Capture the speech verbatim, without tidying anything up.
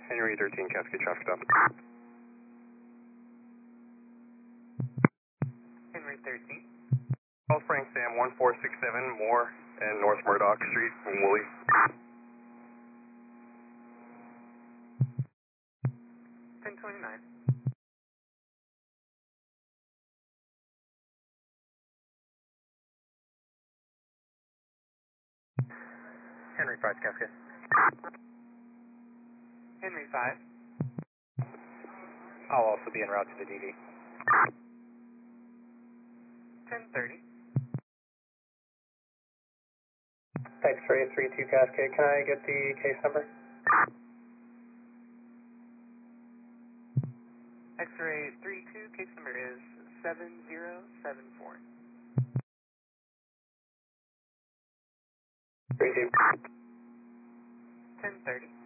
Henry thirteen, Cascade traffic stop. Henry thirteen. Call Frank Sam one four six seven Moore and North Murdoch Street from Woolley. ten twenty-nine. Henry five, Cascade. Henry five. I'll also be en route to the D D. ten thirty. X-ray three two Cascade, can I get the case number? X-ray three two, case number is seven zero seven four. three two. ten thirty.